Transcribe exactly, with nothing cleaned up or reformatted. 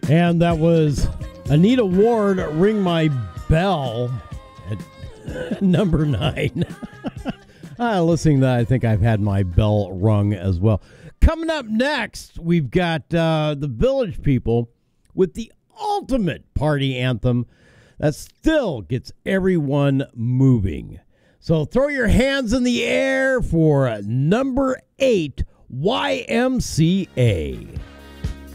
And that was Anita Ward, Ring My Bell, at number nine. uh, listening to that, I think I've had my bell rung as well. Coming up next, we've got uh, the Village People with the ultimate party anthem that still gets everyone moving. So throw your hands in the air for number eight, Y M C A.